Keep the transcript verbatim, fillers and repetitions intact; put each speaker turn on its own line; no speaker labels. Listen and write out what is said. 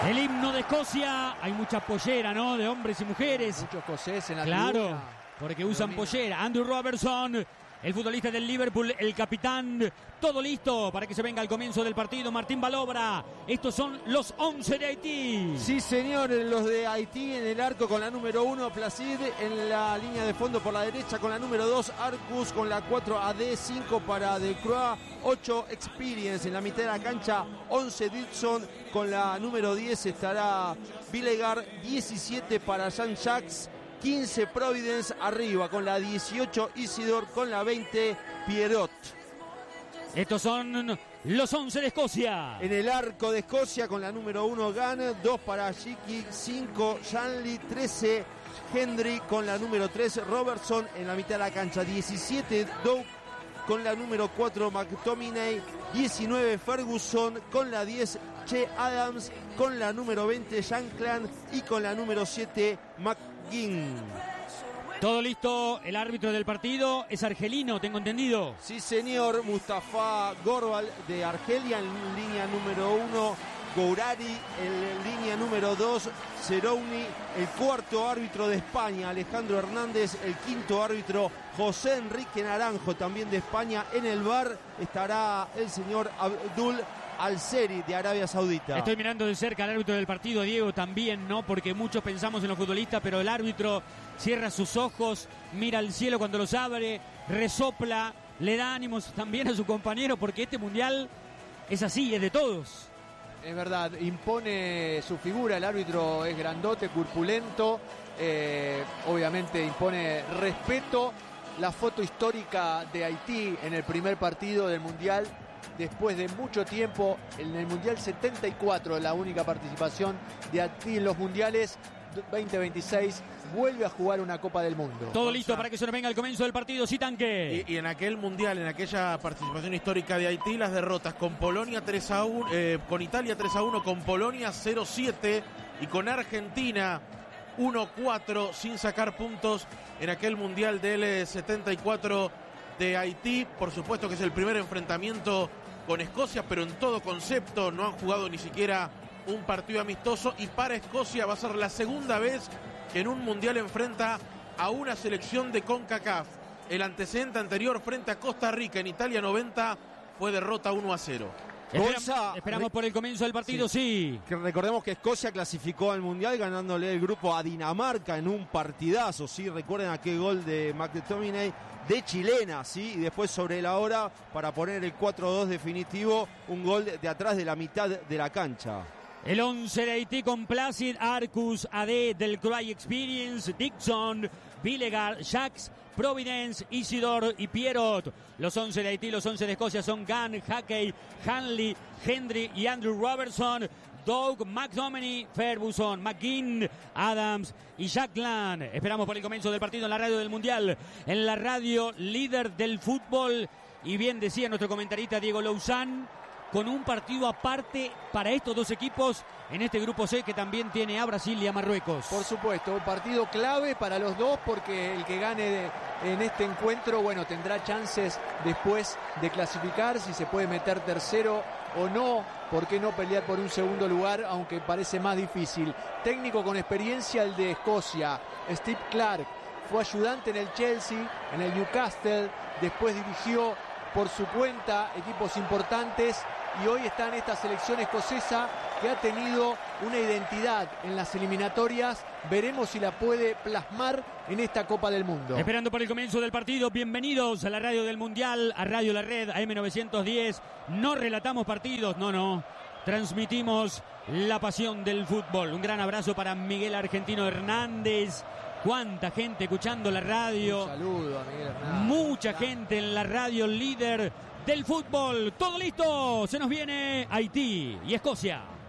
El himno de Escocia. Hay mucha pollera, ¿no? De hombres y mujeres.
Muchos escoceses en la
Claro,
tribuna.
porque usan pollera. Andrew Robertson, el futbolista del Liverpool, el capitán. Todo listo para que se venga al comienzo del partido. Martín Balobra. Estos son los once de Haití.
Sí, señor, los de Haití en el arco con la número uno, Placid, en la línea de fondo por la derecha con la número dos, Arcus, con la cuatro, A D, cinco para Delcroix, ocho, Experience, en la mitad de la cancha, once, Dixon, con la número diez estará Vilegar, diecisiete para Jean-Jacques, quince, Providence, arriba con la dieciocho, Isidore, con la veinte, Pierrot.
Estos son los once de Escocia.
En el arco de Escocia con la número uno, Gann, dos para Shiki, cinco, Shanley, trece, Hendry, con la número tres, Robertson, en la mitad de la cancha, diecisiete, Doug, con la número cuatro, McTominay, diecinueve, Ferguson, con la diez, Che Adams, con la número veinte, Shankland, y con la número siete, McGinn.
Todo listo, el árbitro del partido es argelino, tengo entendido.
Sí, señor, Mustafa Gorbal de Argelia en línea número uno, Gourari en línea número dos, Zerouni, el cuarto árbitro de España, Alejandro Hernández, el quinto árbitro, José Enrique Naranjo, también de España. En el V A R estará el señor Abdul Al-Seri de Arabia Saudita.
Estoy mirando de cerca al árbitro del partido, Diego, también, ¿no? Porque muchos pensamos en los futbolistas, pero el árbitro cierra sus ojos, mira al cielo cuando los abre, resopla, le da ánimos también a su compañero, porque este mundial es así, es de todos.
Es verdad, impone su figura, el árbitro es grandote, corpulento, eh, obviamente impone respeto. La foto histórica de Haití en el primer partido del mundial, después de mucho tiempo, en el mundial setenta y cuatro, la única participación de Haití en los mundiales. veinte veintiséis vuelve a jugar una Copa del Mundo.
Todo listo para que se nos venga el comienzo del partido, sí, tanque.
Y, y en aquel mundial, en aquella participación histórica de Haití, las derrotas con Polonia tres a uno, eh, con Italia tres a uno, con Polonia cero siete y con Argentina uno cuatro, sin sacar puntos en aquel mundial del setenta y cuatro de Haití. Por supuesto que es el primer enfrentamiento con Escocia, pero en todo concepto no han jugado ni siquiera un partido amistoso, y para Escocia va a ser la segunda vez que en un mundial enfrenta a una selección de CONCACAF. El antecedente anterior frente a Costa Rica en Italia noventa fue derrota uno a cero.
Esperamos,
Gonza,
esperamos por el comienzo del partido, sí.
sí. Que recordemos que Escocia clasificó al Mundial ganándole el grupo a Dinamarca en un partidazo, ¿sí? Recuerden aquel gol de McTominay de chilena, ¿sí? Y después sobre la hora, para poner el cuatro a dos definitivo, un gol de atrás de la mitad de la cancha.
El once de Haití con Placid, Arcus, A D, Delcroix, Experience, Dixon, Vilegar, Jacques, Providence, Isidore y Pierrot. Los once de Haití, los once de Escocia son Gann, Hackey, Hanley, Hendry y Andrew Robertson, Doug, McTominay, Ferguson, McGinn, Adams y Shankland. Esperamos por el comienzo del partido en la radio del Mundial, en la radio líder del fútbol. Y bien decía nuestro comentarista Diego Louzán, con un partido aparte para estos dos equipos en este grupo C que también tiene a Brasil y a Marruecos.
Por supuesto, un partido clave para los dos, porque el que gane de, en este encuentro, bueno, tendrá chances después de clasificar, si se puede meter tercero o no. ¿Por qué no pelear por un segundo lugar, aunque parece más difícil? Técnico con experiencia, el de Escocia, Steve Clarke, fue ayudante en el Chelsea, en el Newcastle, después dirigió por su cuenta equipos importantes y hoy está en esta selección escocesa que ha tenido una identidad en las eliminatorias. Veremos si la puede plasmar en esta Copa del Mundo.
Esperando por el comienzo del partido, bienvenidos a la radio del Mundial, a Radio La Red, a M novecientos diez. No relatamos partidos, no, no. Transmitimos la pasión del fútbol. Un gran abrazo para Miguel Argentino Hernández. Cuánta gente escuchando la radio.
Un saludo a Miguel Hernández.
Mucha gente en la radio líder del fútbol. Todo listo. Se nos viene Haití y Escocia.